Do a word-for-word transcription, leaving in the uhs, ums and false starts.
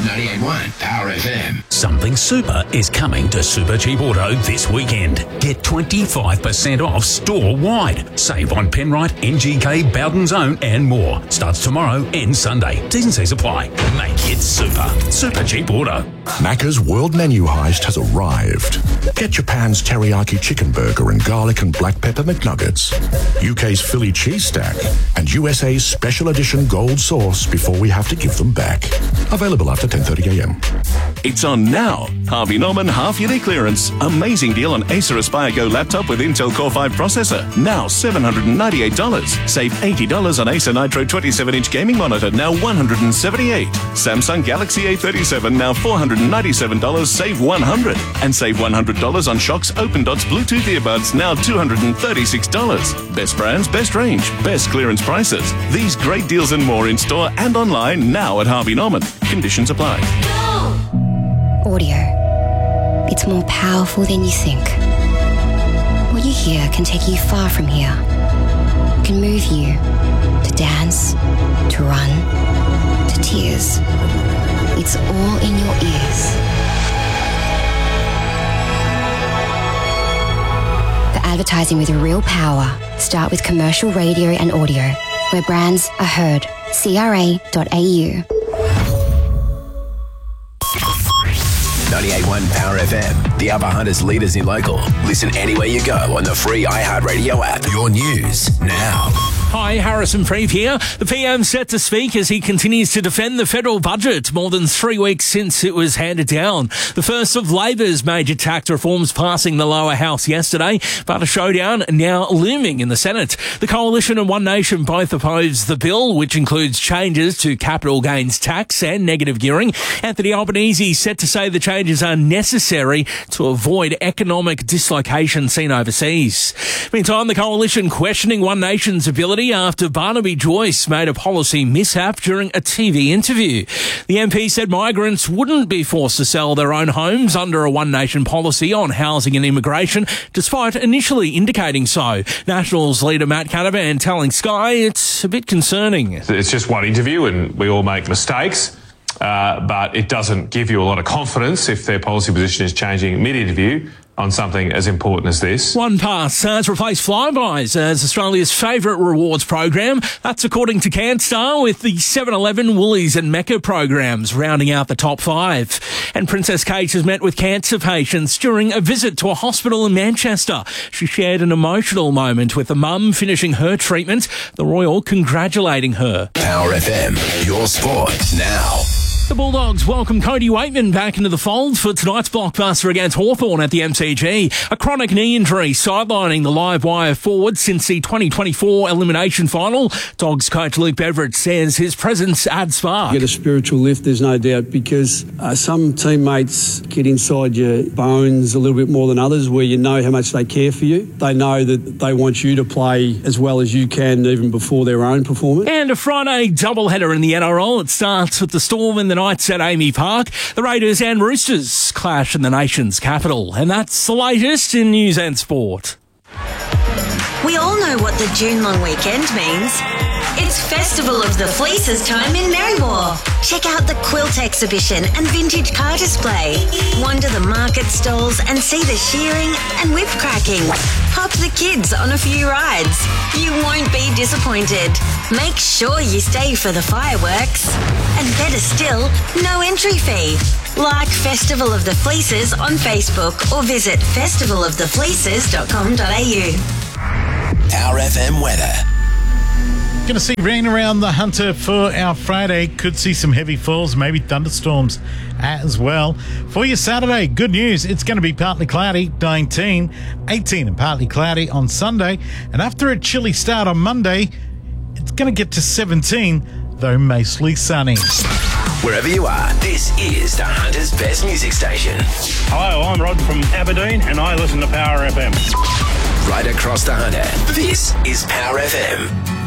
ninety-eight point one Power F M. Something super is coming to Super Cheap Auto this weekend. Get twenty-five percent off store-wide. Save on Penrite, N G K, Bowden Zone and more. Starts tomorrow and Sunday. T's and C's apply. Make it super. Super Cheap Auto. Macca's World Menu Heist has arrived. Get Japan's teriyaki chicken burger and garlic and black pepper McNuggets, U K's Philly cheese stack, and U S A's special edition gold sauce before we have to give them back. Available after ten thirty a m. It's on now. Harvey Norman half-yearly clearance. Amazing deal on Acer Aspire Go laptop with Intel Core five processor. Now seven hundred ninety-eight dollars. Save eighty dollars on Acer Nitro twenty-seven inch gaming monitor, now one hundred seventy-eight dollars. Samsung Galaxy A thirty-seven, now four hundred ninety-seven dollars. Save one hundred dollars. And save one hundred dollars on Shock's Open Dots Bluetooth earbuds, now two hundred thirty-six dollars. Best brands, best range, best clearance prices. These great deals and more in store and online now at Harvey Norman. Conditions apply. Audio. It's more powerful than you think. What you hear can take you far from here. It can move you to dance, to run, to tears. It's all in your ears. For advertising with real power, start with commercial radio and audio, where brands are heard. C R A dot A U. ninety-eight point one Power F M, the Upper Hunters leaders in local. Listen anywhere you go on the free iHeartRadio app. Your news now. Hi, Harrison Freeve here. The P M set to speak as he continues to defend the federal budget more than three weeks since it was handed down. The first of Labor's major tax reforms passing the lower house yesterday, but a showdown now looming in the Senate. The Coalition and One Nation both oppose the bill, which includes changes to capital gains tax and negative gearing. Anthony Albanese set to say the changes are necessary to avoid economic dislocation seen overseas. Meantime, the Coalition questioning One Nation's ability after Barnaby Joyce made a policy mishap during a T V interview. The M P said migrants wouldn't be forced to sell their own homes under a One Nation policy on housing and immigration, despite initially indicating so. Nationals leader Matt Canavan telling Sky it's a bit concerning. It's just one interview and we all make mistakes, uh, but it doesn't give you a lot of confidence if their policy position is changing mid-interview on something as important as this. One Pass has replaced Flybys as Australia's favourite rewards program. That's according to CanStar, with the seven eleven, Woolies and Mecca programs rounding out the top five. And Princess Kate has met with cancer patients during a visit to a hospital in Manchester. She shared an emotional moment with the mum finishing her treatment, the Royal congratulating her. Power F M, your sport now. The Bulldogs welcome Cody Waitman back into the fold for tonight's blockbuster against Hawthorn at the M C G. A chronic knee injury sidelining the live wire forward since the twenty twenty-four elimination final. Dogs coach Luke Beveridge says his presence adds spark. You get a spiritual lift, there's no doubt, because uh, some teammates get inside your bones a little bit more than others, where you know how much they care for you. They know that they want you to play as well as you can even before their own performance. And a Friday doubleheader in the N R L. It starts with the Storm and the Knights at Amy Park. The Raiders and Roosters clash in the nation's capital. And that's the latest in news and sport. We all know what the June long weekend means. It's Festival of the Fleeces time in Marymore. Check out the quilt exhibition and vintage car display. Wander the market stalls and see the shearing and whip cracking. Hop the kids on a few rides. You won't be disappointed. Make sure you stay for the fireworks. And better still, no entry fee. Like Festival of the Fleeces on Facebook or visit festival of the fleeces dot com dot a u. Power F M weather. Going to see rain around the Hunter for our Friday. Could see some heavy falls, maybe thunderstorms as well. For your Saturday, good news. It's going to be partly cloudy, nineteen, eighteen and partly cloudy on Sunday. And after a chilly start on Monday, it's going to get to seventeen, though mostly sunny. Wherever you are, this is the Hunter's Best Music Station. Hello, I'm Rod from Aberdeen and I listen to Power F M. Right across the Hunter, this is Power F M.